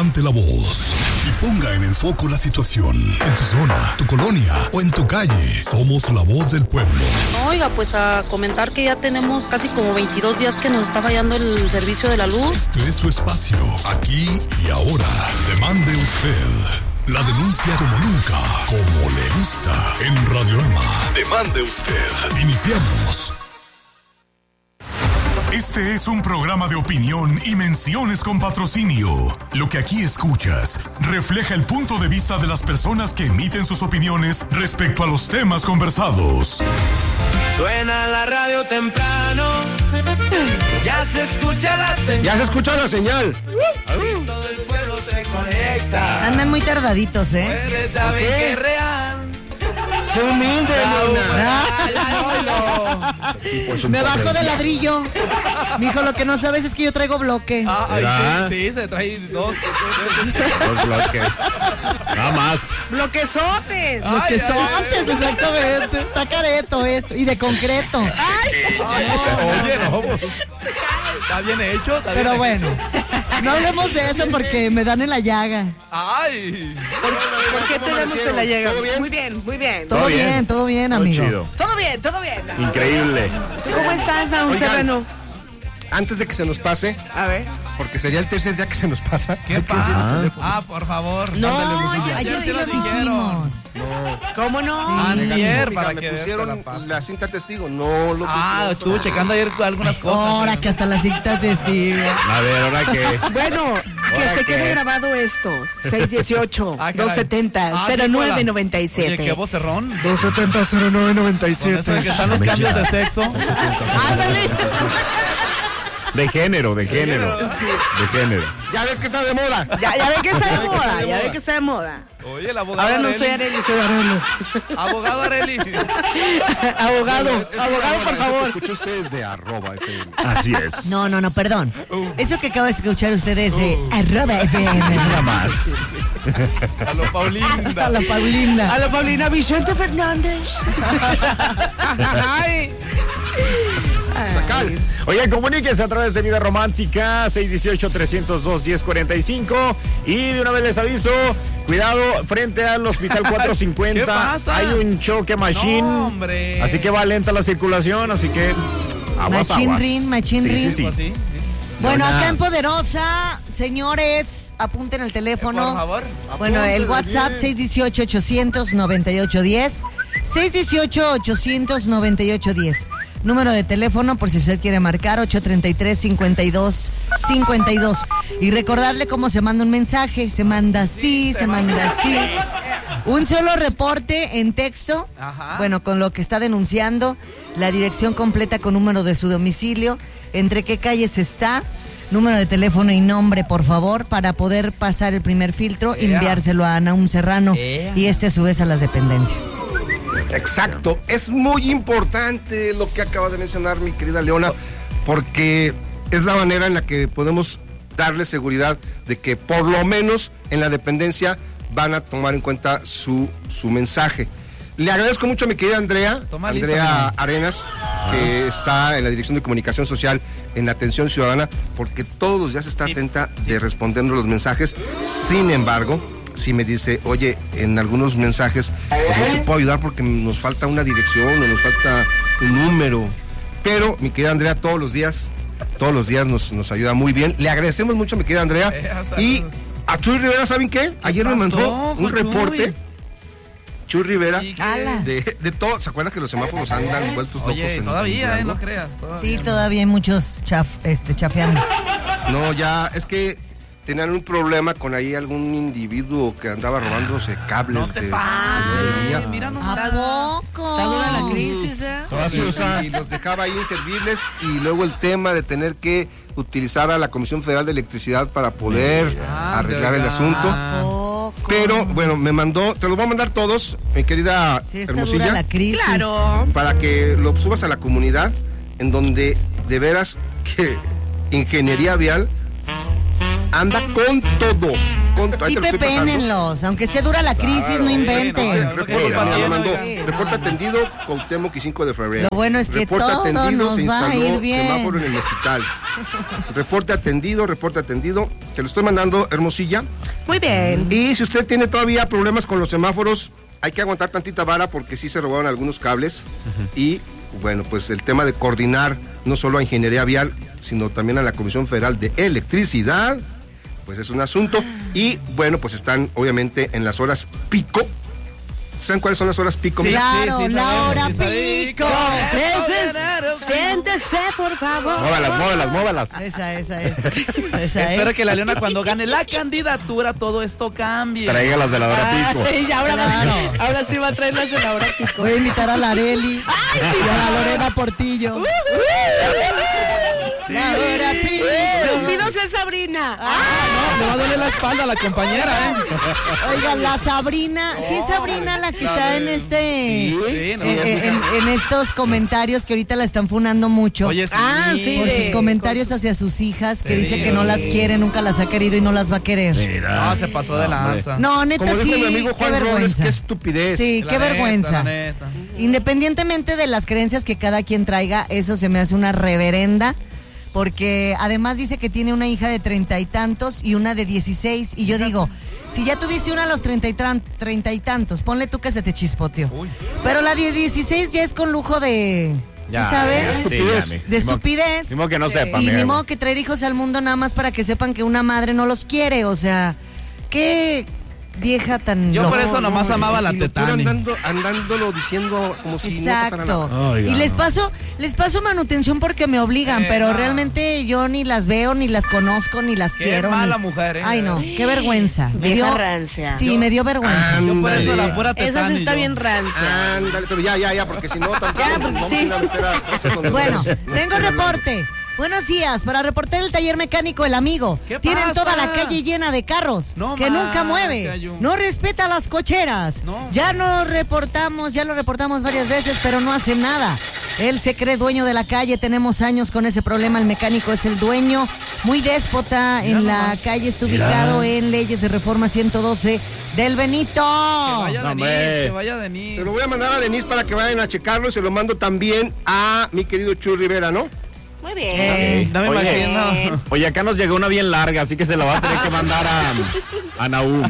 levante la voz y ponga en el foco la situación. En tu zona, tu colonia o en tu calle. Somos la voz del pueblo. Oiga, pues a comentar que ya tenemos casi como 22 días que nos está fallando el servicio de la luz. Este es su espacio, aquí y ahora. Demande usted. La denuncia como nunca, como le gusta. En Radiorama. Demande usted. Iniciamos. Este es un programa de opinión y menciones con patrocinio. Lo que aquí escuchas refleja el punto de vista de las personas que emiten sus opiniones respecto a los temas conversados. Suena la radio temprano, ya se escucha la señal. Ya se escucha la señal. Todo el pueblo se conecta. Andan muy tardaditos, ¿eh? Ustedes saben que es real. Se humilde, Me bajo de ladrillo. Mijo, lo que no sabes es que yo traigo bloque. Sí, se trae dos bloques. Nada más. Bloquesotes. Bloquesotes, exactamente. Está careto esto. Y de concreto. Oye, no. Está bien hecho. Pero bueno, no hablemos de eso porque me dan en la llaga. Ay. ¿Por qué tenemos en la llaga? ¿Todo bien? Muy bien, muy bien. Todo bien, amigo. Chido. Todo bien, todo bien. Increíble. ¿Cómo estás, Raúl Oigan. Serrano? Antes de que se nos pase, A ver. porque sería el tercer día que se nos pasa. ¿Qué pasa? Por favor. No, Ayer sí lo dijeron. dijimos. ¿Cómo no? Ayer, para me que pusieron la cinta testigo. No lo estuve checando ayer algunas cosas. Ahora que hasta la cinta testigo. A ver, ¿ahora qué? Bueno, que ¿Ahora se quede qué? grabado esto. 618-270-0997. Oye, qué vocerrón. 270-0997. Con eso de que están los cambios de sexo. Ándale. De género. Sí. De género. Ya ves que está de moda. Ya ve que está de moda, ya ve que está de moda. Oye, el abogado Ahora no Areli. soy Areli, soy Arelo. Abogado Areli. Abogado, Bueno, es abogado, una por moda, favor. eso que escuchó ustedes de @FM. Así es. No, perdón. Eso que acaba de escuchar ustedes de @FM. Nada más. A lo Paulinda. A la Paulinda. A la Paulina Vicente Fernández. Ay. Oye, comuníquese a través de Vida Romántica 618-302-1045 y de una vez les aviso, cuidado, frente al Hospital 450 ¿Qué pasa? hay un choque machine, No, hombre. así que va lenta la circulación, así que aguas. Machine Sí. Sí. Bueno, Leona. acá en Poderosa, señores, apunten el teléfono. Por favor. Bueno, el WhatsApp 618-800-9810. 618-800-9810. Número de teléfono por si usted quiere marcar, 833-5252. Y recordarle cómo se manda un mensaje. Se manda así, se manda así. Un solo reporte en texto. Ajá. Bueno, con lo que está denunciando, la dirección completa con número de su domicilio, entre qué calles está, número de teléfono y nombre, por favor, para poder pasar el primer filtro y enviárselo a Naum Serrano y a su vez a las dependencias. Exacto, es muy importante lo que acaba de mencionar mi querida Leona, porque es la manera en la que podemos darle seguridad de que por lo menos en la dependencia van a tomar en cuenta su mensaje. Le agradezco mucho a mi querida Andrea Arenas, que está en la Dirección de Comunicación Social en Atención Ciudadana, porque todos los días está atenta de respondiendo los mensajes. Sin embargo, si me dice, oye, en algunos mensajes pues no te puedo ayudar porque nos falta una dirección o nos falta un número, pero mi querida Andrea todos los días nos ayuda muy bien. Le agradecemos mucho a mi querida Andrea. Y a Chuy Rivera, ¿saben qué? Ayer me mandó un reporte. Chuy Rivera, de todo. ¿Se acuerdan que los semáforos andan vueltos locos? Oye, todavía, no creas. Sí, todavía hay muchos chafeando. No, ya, es que tenían un problema con ahí algún individuo que andaba robándose cables. No te pases. Mira nomás. ¿A poco? Está dura la crisis, ¿eh? Y los dejaba ahí inservibles, y luego el tema de tener que utilizar a la Comisión Federal de Electricidad para poder arreglar el asunto. Pero bueno, me mandó, te los voy a mandar todos, mi querida Sí, está Hermosilla, dura la crisis. Claro. para que lo subas a la comunidad, en donde de veras que Ingeniería Vial anda con todo. Sí, pepénenlos, aunque esté dura la crisis, no inventen. Reporte atendido, Cuauhtémoc y 5 de febrero. Lo bueno es que todo nos va a ir bien. Semáforo en el hospital. Reporte atendido. Te lo estoy mandando, Hermosilla. Muy bien. Y si usted tiene todavía problemas con los semáforos, hay que aguantar tantita vara porque sí se robaron algunos cables. Y bueno, pues el tema de coordinar no solo a Ingeniería Vial, sino también a la Comisión Federal de Electricidad, pues es un asunto. Y bueno, pues están obviamente en las horas pico. ¿Saben cuáles son las horas pico? Sí, claro, la hora pico. Siéntese, por favor. Móvalas. Esa Espero que la Leona, cuando gane la candidatura, todo esto cambie. Tráigalas de la hora pico. Y ahora sí va a traer las de la hora pico. Voy a invitar a la Areli y a la Lorena Portillo. La hora pico. Pido ser Sabrina. Me va a doler la espalda a la compañera, Oiga, la Sabrina, sí es Sabrina la que está en en estos comentarios que ahorita la están funando mucho. Oye, sí. Por sus comentarios hacia sus hijas, que dice que no las quiere, nunca las ha querido y no las va a querer. No, se pasó de lanza. No, neta, como sí, dice mi amigo Juan qué Robles, vergüenza. qué estupidez. Sí, qué vergüenza. La neta. Independientemente de las creencias que cada quien traiga, eso se me hace una reverenda. Porque además dice que tiene una hija de 30 y tantos y una de 16. Y yo digo, si ya tuviste una a los 30 y tantos, ponle tú que se te chispoteó. Pero la de 16 ya es con lujo de... ¿Sí sabes? De estupidez. Ni modo que no sepa. Y ni modo que traer hijos al mundo nada más para que sepan que una madre no los quiere. O sea, qué vieja tan... Yo por eso nomás amaba la Tetani. Andándolo diciendo como si no pasara nada. Exacto. Y les paso manutención porque me obligan, pero realmente yo ni las veo, ni las conozco, ni las quiero. Qué mala mujer, Ay, no, qué vergüenza. Me dio rancia. Sí, me dio vergüenza. Yo por eso la pura Tetani. Esa sí está bien rancia. Ándale, pero ya, porque si no tampoco Bueno, tengo reporte. Buenos días, para reportar el taller mecánico El Amigo. Tienen pasa? toda la calle llena de carros que nunca mueve. No respeta las cocheras. Ya lo reportamos varias veces, pero no hace nada. Él se cree dueño de la calle, tenemos años con ese problema. El mecánico es el dueño, muy déspota. En la calle está ubicado en Leyes de Reforma 112 del Benito. Que vaya Denise. Se lo voy a mandar a Denise para que vayan a checarlo y se lo mando también a mi querido Chuy Rivera, ¿no? Muy bien. No me imagino. Oye, acá nos llegó una bien larga, así que se la va a tener que mandar a Nahum.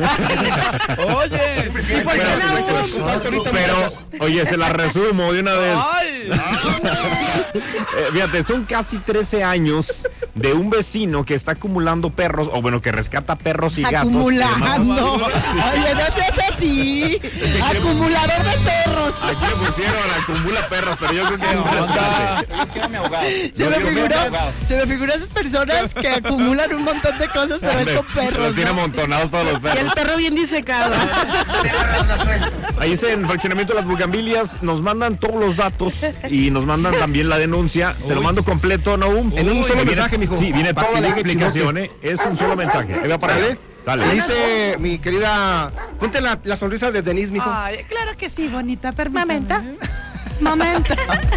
Oye. Pero, oye, se la resumo de una vez. Ay. Fíjate, son casi 13 años de un vecino que está acumulando perros, o bueno, que rescata perros y gatos. Acumulando. Oye, no seas así. Acumulador de perros. Aquí le pusieron acumula perros, pero yo creo que es rescate. Quédame ahogado. Se me figura esas personas que acumulan un montón de cosas, pero él con perros. Los tiene amontonados todos los Y perros. el perro bien disecado. Ahí es en Fraccionamiento de las Bugambilias, nos mandan todos los datos y nos mandan también la denuncia. Te lo mando completo, Nahum. En un solo mensaje, mijo. Sí, viene Para toda que la llegue explicación, es un solo mensaje. Ahí va para allá. Dale. Dice mi querida, ponte la sonrisa de Denise, mijo. Ay, claro que sí, bonita, permítame. Momento.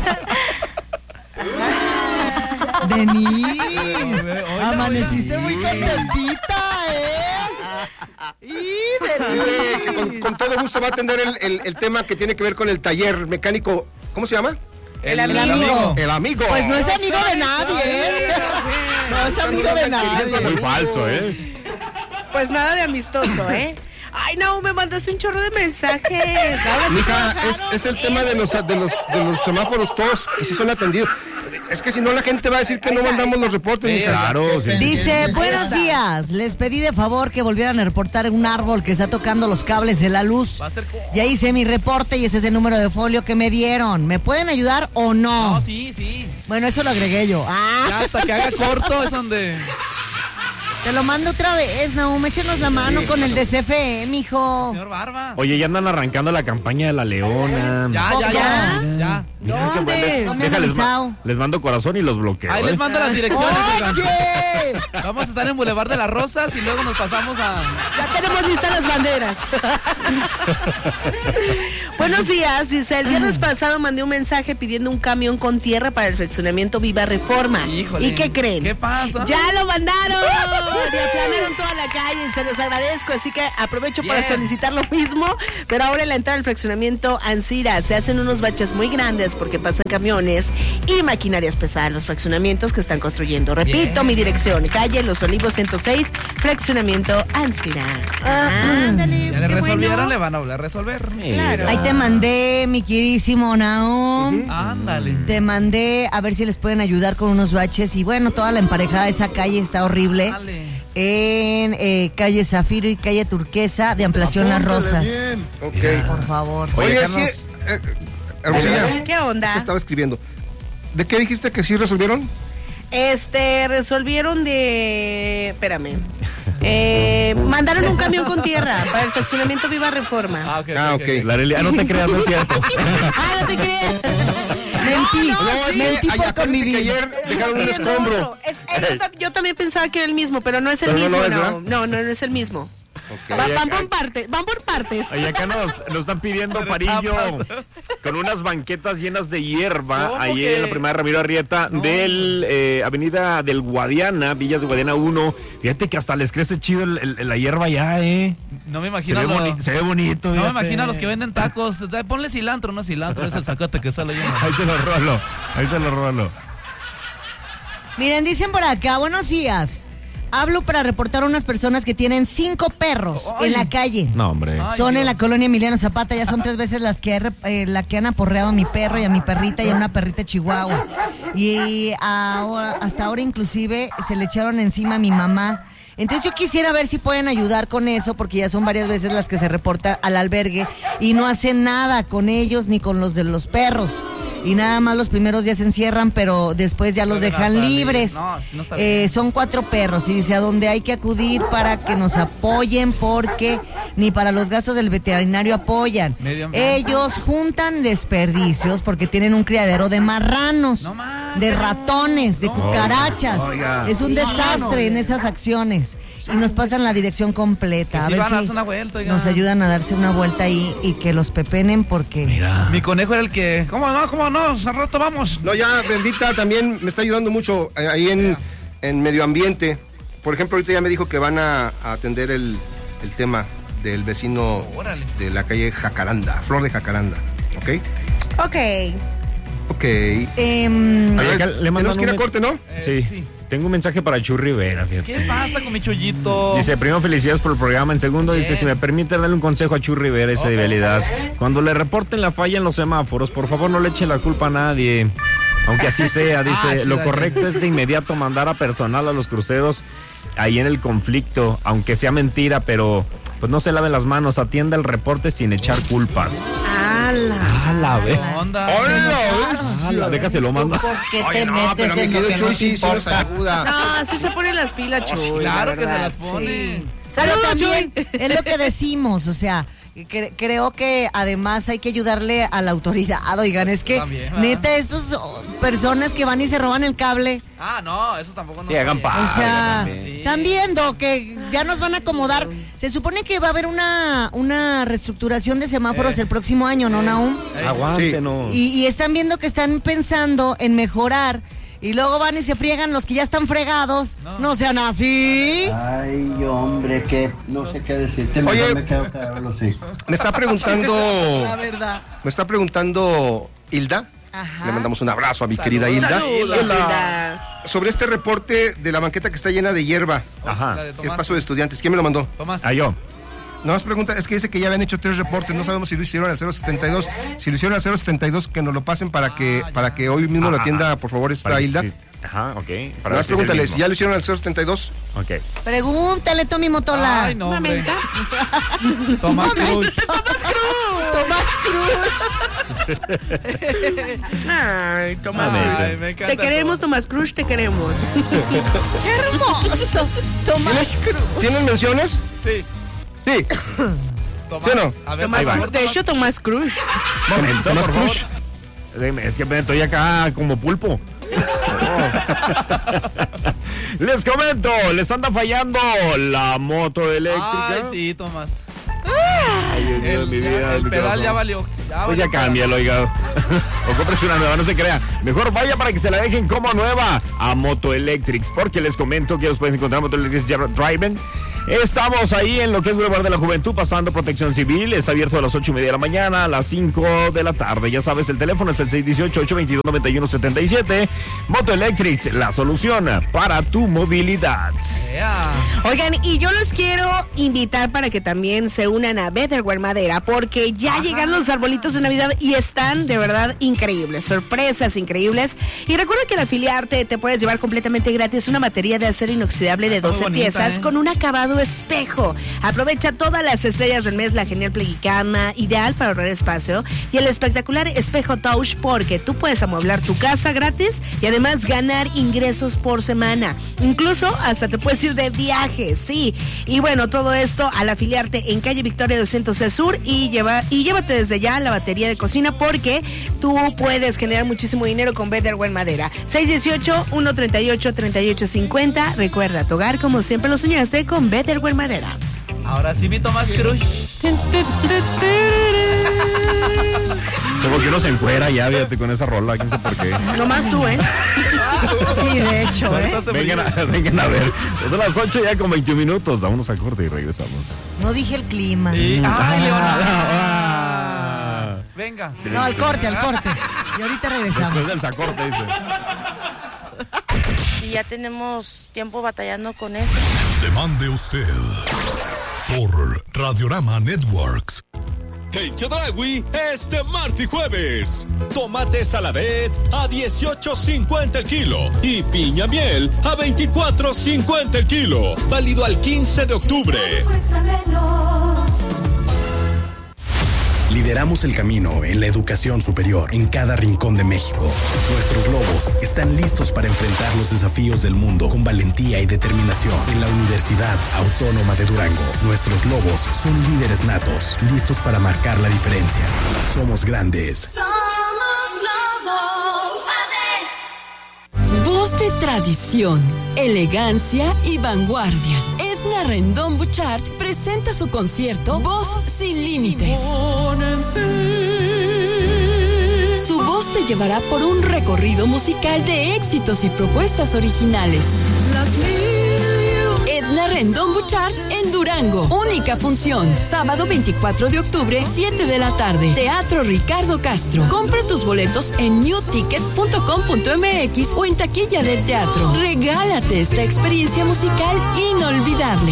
Denise, amaneciste muy contentita, Y Dice que con todo gusto va a atender el tema que tiene que ver con el taller mecánico. ¿Cómo se llama? El amigo. El amigo. Pues no es amigo de nadie, No es amigo de nadie. Muy falso, Pues nada de amistoso, Ay, no, me mandaste un chorro de mensajes. Mija, es el tema de los semáforos todos que sí son atendidos. Es que si no la gente va a decir que no mandamos los reportes, mija. Claro, sí. Dice, buenos días, les pedí de favor que volvieran a reportar un árbol que está tocando los cables de la luz. Ya hice mi reporte y ese es el número de folio que me dieron. ¿Me pueden ayudar o no? No, sí. Bueno, eso lo agregué yo. Ya hasta que haga corto es donde... Te lo mando otra vez, Nahum, échenos la mano con el de CFE, mijo. Señor Barba. Oye, ya andan arrancando la campaña de la Leona. Ya. Mira qué bueno. No me han Déjales, avisado. les mando corazón y los bloqueo. Ahí les mando las direcciones. ¡Oye! Vamos a estar en Boulevard de las Rosas y luego nos pasamos a... Ya tenemos listas las banderas. Buenos días, dice, el viernes pasado mandé un mensaje pidiendo un camión con tierra para el fraccionamiento Viva Reforma. Híjole. ¿Y qué creen? ¿Qué pasa? ¡Ya lo mandaron! Y aplanaron toda la calle, se los agradezco, así que aprovecho para solicitar lo mismo, pero ahora en la entrada del fraccionamiento Ancira se hacen unos baches muy grandes porque pasan camiones y maquinarias pesadas, los fraccionamientos que están construyendo. Repito, mi dirección, calle Los Olivos 106, fraccionamiento Ancira. Ándale. Ya le resolvieron, le van a volver a resolver. Claro. Ahí te mandé, mi queridísimo Naum. Ándale. Te mandé a ver si les pueden ayudar con unos baches. Y bueno, toda la emparejada de esa calle está horrible. Dale. En calle Zafiro y calle Turquesa de ampliación Las Rosas. Ok. Por favor. Oye, sí, Hermosilla, ¿Qué onda? estaba escribiendo. ¿De qué dijiste que sí resolvieron? Resolvieron de... Espérame. Mandaron un camión con tierra para el fraccionamiento Viva Reforma. Ok. Larelia, no te creas, no es cierto. No te crees. Mentí, mentí Ay, por acuérdense que convivir. ayer dejaron un escombro. Yo también pensaba que era el mismo, pero no es el Pero no mismo. lo es, ¿verdad? No es el mismo. Ok. Van por partes. Ahí acá nos están pidiendo parillo con unas banquetas llenas de hierba. ¿Cómo Ahí que? en la primera Ramiro Arrieta del Avenida del Guadiana, Villas de Guadiana 1. Fíjate que hasta les crece chido la hierba ya, No me Se imagino se ve bonito. No me fíjate. imagino a los que venden tacos. Ponle cilantro, no cilantro, es el zacate que sale ahí. Ahí se lo rolo. Miren, dicen por acá, buenos días. Hablo para reportar a unas personas que tienen 5 perros en la calle. No, hombre. Ay, Son en Dios. la colonia Emiliano Zapata, ya son 3 veces las que han aporreado a mi perro y a mi perrita y a una perrita chihuahua. Y hasta ahora inclusive se le echaron encima a mi mamá. Entonces yo quisiera ver si pueden ayudar con eso, porque ya son varias veces las que se reportan al albergue y no hacen nada con ellos ni con los de los perros. Y nada más los primeros días se encierran, pero después ya los Vuelven a dejan salir. libres. No, no está bien. Son 4 perros y dice a dónde hay que acudir para que nos apoyen, porque ni para los gastos del veterinario apoyan. Medio ambiente. Ellos juntan desperdicios porque tienen un criadero de marranos, No más, de no. ratones, de No. cucarachas. Oiga. Es un desastre en esas acciones. Y nos pasan la dirección completa. Que A sí ver van a si hacer una vuelta, oiga. nos ayudan a darse una vuelta ahí y que los pepenen porque... Mi conejo era el que... ¿Cómo no? Hace rato vamos. No, ya, Bendita también me está ayudando mucho ahí en medio ambiente. Por ejemplo, ahorita ya me dijo que van a atender el tema del vecino Órale. de la calle Jacaranda, Flor de Jacaranda. ¿Ok? Ok. Ok. Em, A ver, acá le mandan tenemos que ir a un- corte, ¿no? Sí. Tengo un mensaje para Chu Rivera, fíjate. ¿Qué pasa con mi chollito? Dice, primero felicidades por el programa. En segundo, Bien. dice, si me permite darle un consejo a Chu Rivera, esa debilidad. Cuando le reporten la falla en los semáforos, por favor no le eche la culpa a nadie. Aunque así sea, dice, lo correcto es de inmediato mandar a personal a los cruceros ahí en el conflicto, aunque sea mentira, pero pues no se laven las manos, atienda el reporte sin echar culpas. la ¿Qué onda? ¡Hala! Déjaselo, manda. ¿Por qué Oye, te no, metes pero mi en lo querido que Chuy no sí te nos importa? ayuda. No, sí se ponen las pilas, Chuy. Claro la que se verdad, las pone. sí. Pero Saludos, también Chuy. es lo que decimos, o sea, creo que además hay que ayudarle a la autoridad, oigan, es que También, ¿verdad? neta, esos personas que van y se roban el cable, Ah, no, eso tampoco no. Sí, hagan está paz. bien. o sea, también. están viendo que ya nos van a acomodar. Se supone que va a haber una reestructuración de semáforos el próximo año, ¿no, Nahum? Aguántenos. Y están viendo que están pensando en mejorar. Y luego van y se friegan los que ya están fregados. No sean así. Ay, hombre, que no sé qué decirte. Oye. Mejor me quedo callado, lo sé. Me está preguntando. La verdad. Me está preguntando Hilda. Ajá. Le mandamos un abrazo a mi querida Hilda. Saludos, Hilda. Hilda. Sobre este reporte de la banqueta que está llena de hierba. Ajá. La de Que es Tomás. paso de estudiantes. ¿Quién me lo mandó? Tomás. Ah, yo. No más pregunta, es que dice que ya habían hecho 3 reportes, no sabemos si lo hicieron al 072. Si lo hicieron al 072, que nos lo pasen para que hoy mismo lo atienda, por favor, esta Para Hilda. sí. Ajá, ok. Nada Para más ver si es el pregúntales, mismo. ¿ya lo hicieron al 072? Ok. Pregúntale, Tommy Motola. Ay, no, hombre. Mamita. Tomás Cruz. Tomás Cruz. Ay, Tomás. Ay, me encanta Te queremos, todo. Tomás Cruz, te queremos. ¡Qué hermoso! Tomás Cruz. ¿Tienen menciones? Sí. Sí. Tomás. ¿Sí o no? A ver, Tomás ahí va. Cruz. De hecho, Tomás Cruz. Momento, Tomás por Cruz. favor. Es que me estoy acá como pulpo. Les comento, les anda fallando la moto eléctrica. Ay, sí, Tomás. Ay, Dios, mi vida, el pedal ya valió. Pues ya cámbialo, oiga. O cómprese una nueva, no se crea. Mejor vaya para que se la dejen como nueva a Moto Electrics, porque les comento que los puedes encontrar en Moto Electrics Driven. Estamos ahí en lo que es Boulevard de la Juventud, pasando Protección Civil. Está abierto a las 8:30 de la mañana, a las 5 de la tarde. Ya sabes, el teléfono es el 618-822-9177. Moto Electrics, la solución para tu movilidad. Oigan, y yo los quiero invitar para que también se unan a Betterware Madera, porque ya llegaron los arbolitos de Navidad y están de verdad increíbles, sorpresas increíbles. Y recuerda que al afiliarte te puedes llevar completamente gratis una batería de acero inoxidable de 12 piezas con un acabado espejo. Aprovecha todas las estrellas del mes, la genial Plegicama, ideal para ahorrar espacio, y el espectacular espejo Touch, porque tú puedes amueblar tu casa gratis y además ganar ingresos por semana. Incluso hasta te puedes ir de viaje, sí. Y bueno, todo esto al afiliarte en calle Victoria 200C Sur y llévate desde ya la batería de cocina, porque tú puedes generar muchísimo dinero con Betterware Madera. 618-138-3850. Recuerda, tu hogar como siempre lo soñaste con Betterware Madera. Ahora sí, mi Tomás Cruz. Como que uno se encuera ya, fíjate, con esa rola, quién sé por qué. Nomás tú, ¿eh? Sí, de hecho, Vengan a ver. Son las 8 ya con 21 minutos. Vámonos a corte y regresamos. No dije el clima. Sí. Ay, Leona. Venga. No, al corte. Y ahorita regresamos. Después del sacorte, dice. Y ya tenemos tiempo batallando con eso. Demande usted por Radiorama Networks. En Chedraui, este martes y jueves, tomate saladet a 18.50 el kilo y piña miel a 24.50 el kilo, válido al 15 de octubre. Lideramos el camino en la educación superior en cada rincón de México. Nuestros lobos están listos para enfrentar los desafíos del mundo con valentía y determinación. En la Universidad Autónoma de Durango, nuestros lobos son líderes natos, listos para marcar la diferencia. Somos grandes. Somos lobos. Voz de tradición, elegancia y vanguardia. Edna Rendón Bouchard presenta su concierto Voz Sin Límites. Su voz te llevará por un recorrido musical de éxitos y propuestas originales. Edna Rendón Bouchard en Durango. Única función, sábado 24 de octubre, 7 de la tarde. Teatro Ricardo Castro. Compra tus boletos en newticket.com.mx o en taquilla del teatro. Regálate esta experiencia musical inolvidable.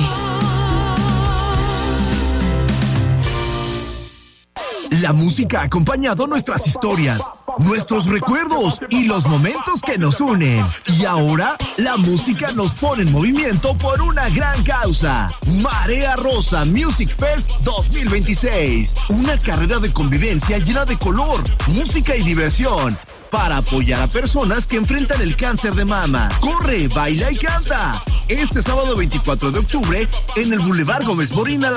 La música ha acompañado nuestras historias, nuestros recuerdos y los momentos que nos unen. Y ahora, la música nos pone en movimiento por una gran causa. Marea Rosa Music Fest 2026. Una carrera de convivencia llena de color, música y diversión, para apoyar a personas que enfrentan el cáncer de mama. Corre, baila y canta. Este sábado 24 de octubre, en el Boulevard Gómez Morín,